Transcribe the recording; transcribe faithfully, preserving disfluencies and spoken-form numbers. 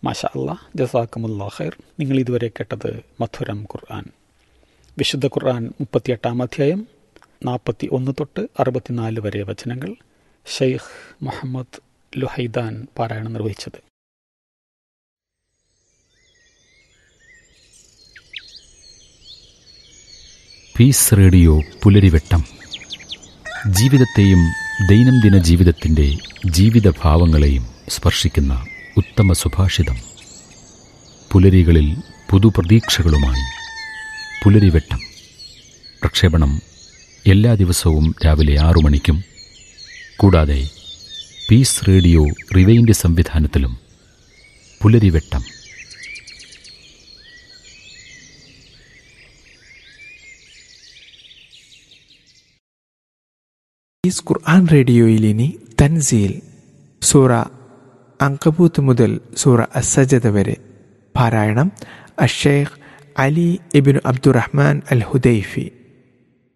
മാഷാ അല്ലാഹ്, ജസാക്കുമുല്ലാഹ് ഖൈർ. നിങ്ങൾ ഇതുവരെ കേട്ടത് മധുരം ഖുർആൻ. വിശുദ്ധ ഖുർആൻ മുപ്പത്തിയെട്ടാം അധ്യായം നാൽപ്പത്തി ഒന്ന് തൊട്ട് അറുപത്തിനാല് വരെ വചനങ്ങൾ ഷെയ്ഖ് മുഹമ്മദ് ലുഹൈദാൻ പാരായണം നിർവഹിച്ചത്. പീസ് റേഡിയോ പുലരിവെട്ടം. ജീവിതത്തെയും ദൈനംദിന ജീവിതത്തിൻ്റെ ജീവിതഭാവങ്ങളെയും സ്പർശിക്കുന്ന ഉത്തമ സുഭാഷിതം. പുലരികളിൽ പുതുപ്രതീക്ഷകളുമായി പുലരിവെട്ടം. പ്രക്ഷേപണം എല്ലാ ദിവസവും രാവിലെ ആറു മണിക്കും, കൂടാതെ പീസ് റേഡിയോ റിവൈൻഡ് സംവിധാനത്തിലും. പുലരിവെട്ടം. പീസ് ഖുർആൻ റേഡിയോയിൽ ഇനി തൻസീൽ, സൂറ അങ്കബൂത്ത് മുതൽ സൂറ അസ്സജദ വരെ. പാരായണം അഷ്ശൈഖ് അലി ഇബ്നു അബ്ദുറഹ്മാൻ അൽ ഹുദൈഫി.